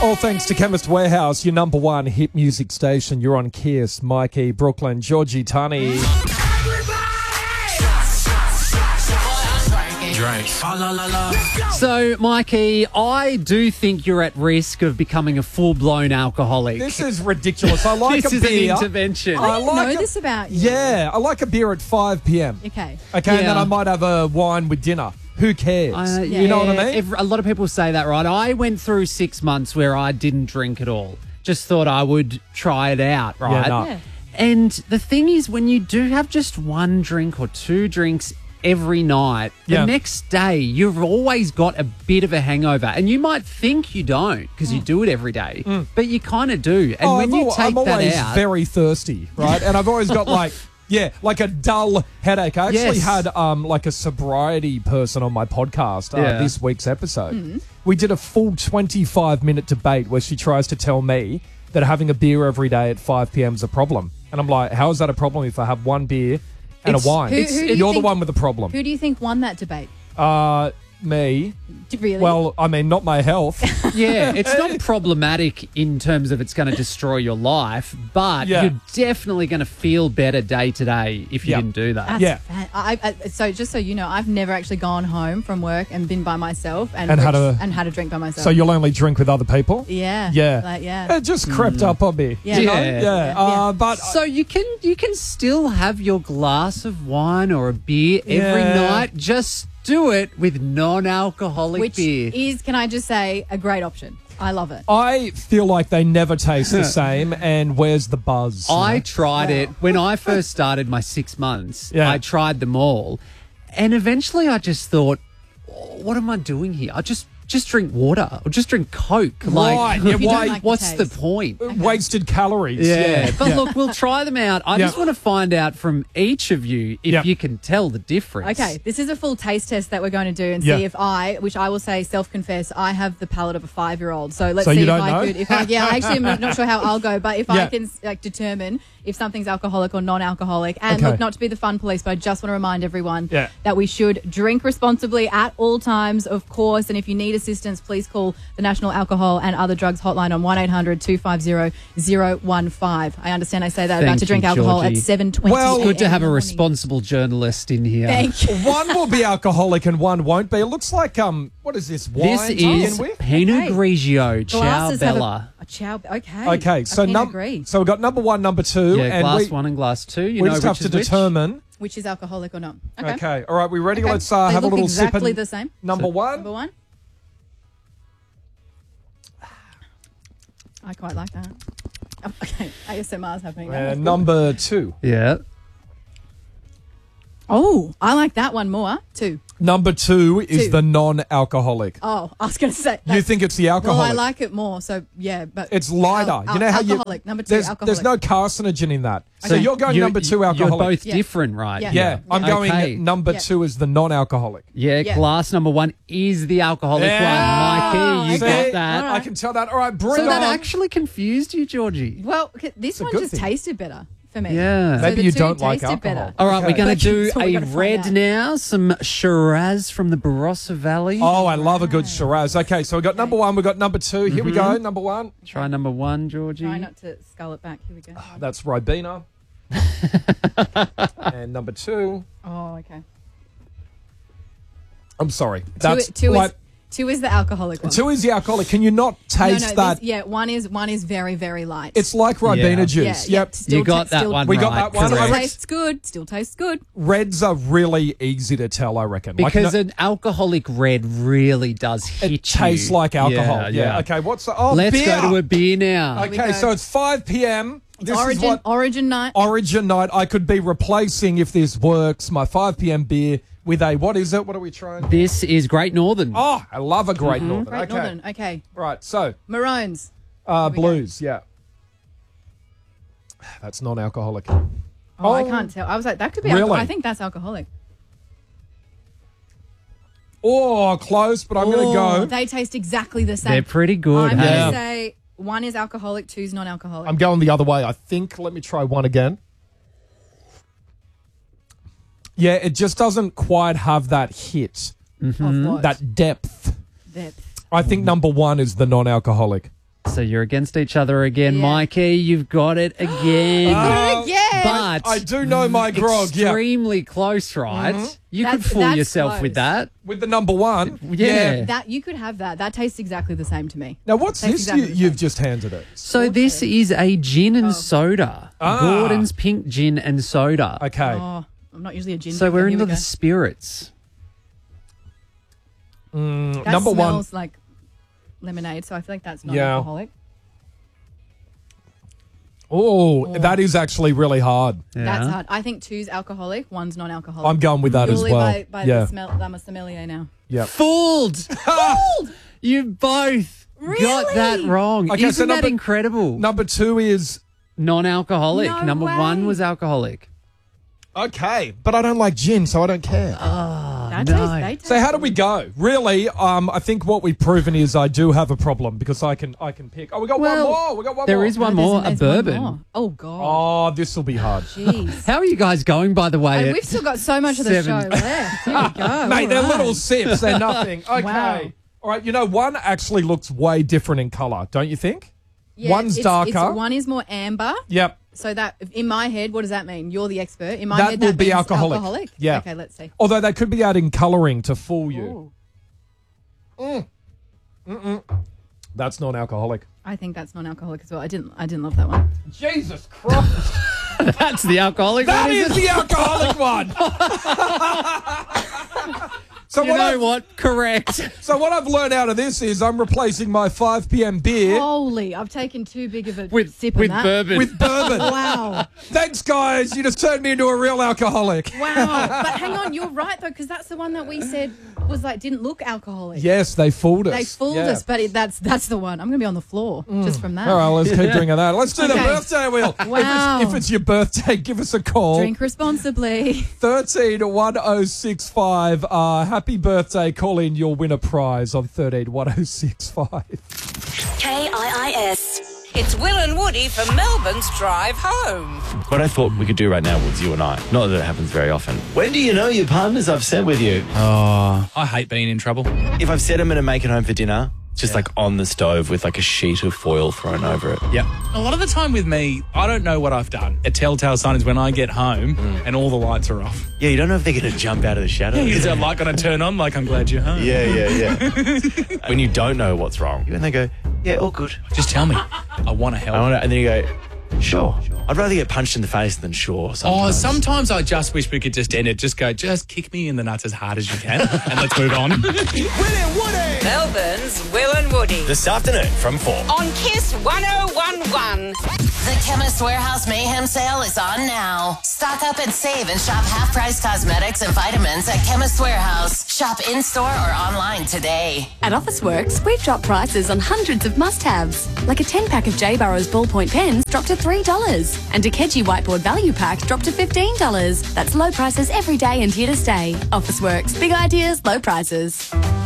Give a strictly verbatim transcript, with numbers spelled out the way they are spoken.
All thanks to Chemist Warehouse, your number one hit music station. You're on Kiss, Mikey, Brooklyn, Georgie, Tunny. So, Mikey, I do think you're at risk of becoming a full-blown alcoholic. This is ridiculous. I like this a is beer. an intervention. I didn't like know a- this about you. Yeah, I like a beer at five p.m. Okay. Okay, and then Yeah. I might have a wine with dinner. Who cares? Uh, You know what I yeah, mean? ev- a lot of people say that, right? I went through six months where I didn't drink at all. Just thought I would try it out, right? no. Yeah. And the thing is, when you do have just one drink or two drinks every night, Yeah. the next day you've always got a bit of a hangover. And you might think you don't because you do it every day, but you kind of do. And Oh, when I've you al- take I'm that always out... very thirsty, right? And I've always got like, yeah, like a dull headache. I actually Yes. had um like a sobriety person on my podcast uh, Yeah. this week's episode. We did a full twenty-five minute debate where she tries to tell me that having a beer every day at five p.m. is a problem. And I'm like, how is that a problem if I have one beer and It's- a wine? Who- who do you You're the think- one with the problem. Who do you think won that debate? Uh, me. D- Really? Well, I mean, not my health. Yeah, it's not problematic in terms of it's going to destroy your life, but Yeah. you're definitely going to feel better day to day if you Yeah. didn't do that. That's yeah. fan- I, I, so just so you know, I've never actually gone home from work and been by myself and, And had reached- a- and had a drink by myself. So you'll only drink with other people? yeah, Yeah. like, yeah. It just crept up on me. Yeah. You know? Yeah. Yeah. Yeah. Uh, but So you can you can still have your glass of wine or a beer every Yeah. night. Just do it with non-alcoholic Which beer. is, can I just say, a great option. I love it. I feel like they never taste the same. And where's the buzz? you I know? tried it when I first started my six months. Yeah. I tried them all, and eventually I just thought, "What am I doing here? I just just drink water or just drink Coke. Right, Like, yeah, You why- don't like the what's the taste. point?" wasted calories. Yeah, but Yeah. look, we'll try them out. I Yeah. just want to find out from each of you if Yeah. you can tell the difference. Okay, this is a full taste test that we're going to do and Yeah. see if I, which I will say, self-confess, I have the palate of a five-year-old. So let's So see you if don't I know? could. If I, yeah, actually, I'm not sure how I'll go, but if Yeah. I can like determine if something's alcoholic or non-alcoholic, and Okay. look, not to be the fun police, but I just want to remind everyone Yeah. that we should drink responsibly at all times, of course. And if you need assistance, please call the National Alcohol and Other Drugs Hotline on one eight hundred two five zero zero one five. I understand I say that Thank about to drink you, alcohol Georgie. at seven twenty. Well, It's good to have a responsible journalist in here. Thank you. One will be alcoholic and one won't be. It looks like, um, what is this? Wine This to begin is with? Pinot Okay. Grigio Ciao Glasses have Bella. a, a chow. Okay. Okay, so I can num- agree. so we've got number one, number two, Yeah, and glass we, one and glass two. You we know just which have to is which? determine. Which is alcoholic or not? Okay. all right, we ready? Okay. Let's uh, They have a look little sip. exactly and- the same. Number one. Number one. I quite like that. Oh, okay, A S M R's happening. now. And That's good. number two. Yeah. Oh, I like that one more. Two. Number two is Two. the non-alcoholic. Oh, I was going to say. You that's- think it's the Well, alcoholic? I like it more. So yeah, but It's lighter. Al- you know how you alcoholic. Number two. there's, alcoholic. there's no carcinogen in that. So Okay. you're going You- number two You're alcoholic. both Yeah. different, right? Yeah. yeah, I'm going Okay. number Yeah. two is the non-alcoholic. Yeah, Yeah. glass number one is the alcoholic Yeah. one. Mikey, you See? got that. All I right. can tell that. All right, bring So on. that actually confused you, Georgie. Well, okay, this a one good just thing. tasted better for me. Yeah. So Maybe the you two don't like tasted alcohol. better. All right, we're Okay. going to do That's what we a gotta find red out. now, some Shiraz from the Barossa Valley. Oh, I love a good Shiraz. Okay, so we got number one, we got number two. Here we Mm-hmm. go. Number one. Try number one, Georgie. Try not to scull it back. Here we go. That's Ribena. And number two. Oh, okay. I'm sorry. That's two, two like is two is the alcoholic one. two is the alcoholic. Can you not no, taste no, that? this- yeah, one is one is very very light. It's like Ribena Yeah. juice. Yeah, Yep. yeah, still You got ta- that still- one We got right. that one. Still I correct. tastes good. Still tastes good. Reds are really easy to tell, I reckon. Like, Because no- an alcoholic red really does hit you. it tastes like alcohol. Yeah, Yeah. yeah. Okay. What's the? Oh, Let's beer. go to a beer now. we Okay, go. so it's five p.m. It's This origin is what origin night. Origin night. I could be replacing, if this works, my five p.m. beer with a, what is it? What are we trying? This is Great Northern. Oh, I love a Great Northern. Great okay. Northern. Okay. Right. So, Maroons. uh, we go. blues. Yeah. That's non-alcoholic. Oh, I Oh. can't tell. I was like, that could be. Really? Alcohol. I think that's alcoholic. Oh, close, but I'm Oh, going to go. They taste exactly the same. They're pretty good. I'm hey? Yeah. going to say one is alcoholic, two's non-alcoholic. I'm going the other way, I think. Let me try one again. Yeah, it just doesn't quite have that hit, Of what? that depth. Depth. I think number one is the non-alcoholic. So you're against each other again, Yeah. Mikey. You've got it again. Uh, Yeah. but I do know my grog, yeah. extremely close, right? You That's- could fool that's yourself with close. that. With the number one. Yeah. That you could have that. That tastes exactly the same to me. Now, what's Tastes this exactly you, the you've same. just handed it? So this is a gin Oh. and soda. Ah. Gordon's pink gin and soda. Okay. Oh, I'm not usually a gin. So drinker. we're Here into we the go. spirits. That number one. smells like lemonade, so I feel like that's non-alcoholic. Oh, that is actually really hard. Yeah. That's hard. I think two's alcoholic, one's non-alcoholic. I'm going with that as Purely well. By, by yeah. the smell, I'm a sommelier now. Yeah. Fooled. Fooled. You both got Really? that wrong. Okay, Isn't so that number- incredible? Number two is Non-alcoholic. No Number way. one was alcoholic. okay, but I don't like gin, so I don't care. That no. tastes, they taste So how do we go? Really, um, I think what we've proven is I do have a problem because I can I can pick. Oh, we got Well, one more. We got one there more. is one No, more, there's- a there's one bourbon. more. Oh, God. Oh, this will be hard. Jeez. How are you guys going, by the way? And at- we've still got so much of the Seven. show left. Here we go. Mate, they're All right. little sips. They're nothing. Okay. Wow. All right. You know, one actually looks way different in color, don't you think? Yeah, One's it's- darker. It's, one is more amber. Yep. So that in my head, what does that mean? You're the expert. In my That head, will that be means alcoholic. alcoholic. Yeah. Okay, let's see. Although they could be adding coloring to fool you. Ooh. That's non-alcoholic. I think that's non-alcoholic as well. I didn't. I didn't love that one. Jesus Christ. That's the alcoholic That one, is it? the alcoholic one. So You what, know I've, what? Correct. so what I've learned out of this is I'm replacing my five p.m. beer Holy! I've taken too big of a With, sip with in that. bourbon. with bourbon. Wow! Thanks, guys. You just turned me into a real alcoholic. Wow! But hang on, you're right though, because that's the one that we said was like didn't look alcoholic. Yes, they fooled us. They fooled Yeah. us, but it, that's that's the one. I'm going to be on the floor just from that. All right, let's keep drinking that. Let's do the Okay. birthday wheel. Wow. If it's, if it's your birthday, give us a call. Drink responsibly. thirteen one oh six five. Uh, happy birthday. Call in. You'll win a prize on thirteen one oh six five. K I I S. It's Will and Woody for Melbourne's Drive Home. What I thought we could do right now was you and I. Not that it happens very often. When do you know your partner's upset with you? Oh, I hate being in trouble. If I've said I'm going to make it home for dinner, just like on the stove with like a sheet of foil thrown over it. Yep. A lot of the time with me, I don't know what I've done. A telltale sign is when I get home and all the lights are off. Yeah, you don't know if they're going to jump out of the shadows. Is that light going to turn on? Like, I'm glad you're home. Yeah, yeah, yeah. When you don't know what's wrong. And they go, yeah, all good. Just tell me. I want to help. I wanna, and then you go, sure. I'd rather get punched in the face than sure Oh, sometimes. sometimes I just wish we could just end it. Just go, just kick me in the nuts as hard as you can and let's move on. Melbourne's Will and Woody. This afternoon from four. On Kiss one oh one one. The Chemist Warehouse Mayhem Sale is on now. Stock up and save and shop half-price cosmetics and vitamins at Chemist Warehouse. Shop in-store or online today. At Officeworks, we've dropped prices on hundreds of must-haves, like a ten-pack of J. Burrow's ballpoint pens dropped to three dollars, and a Keji whiteboard value pack dropped to fifteen dollars. That's low prices every day and here to stay. Officeworks, big ideas, low prices.